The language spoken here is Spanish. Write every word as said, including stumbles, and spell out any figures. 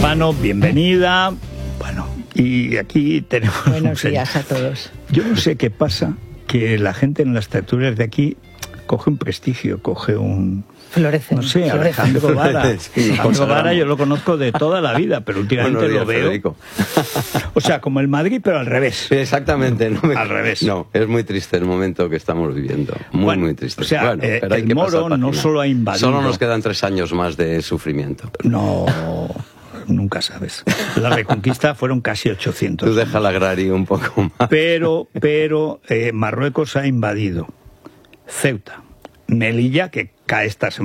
Pano, bienvenida. Bueno, y aquí tenemos... Buenos días a todos. Yo no sé qué pasa, que la gente en las tertulias de aquí coge un prestigio, coge un... Florecen. No sé, florecen. Alejandro Vara. Sí, Alejandro Vara yo lo conozco de toda la vida, pero últimamente Buenos días, lo veo... Federico. O sea, como el Madrid, pero al revés. Exactamente. No me... Al revés. No, es muy triste el momento que estamos viviendo. Muy, Bueno, muy triste. o sea, bueno, eh, pero hay el que Moro pasar no página. solo ha invadido... Solo nos quedan tres años más de sufrimiento. No... Nunca sabes. La Reconquista fueron casi ochocientos. Tú deja al agrario un poco más. Pero, pero eh, Marruecos ha invadido Ceuta, Melilla, que cae esta semana.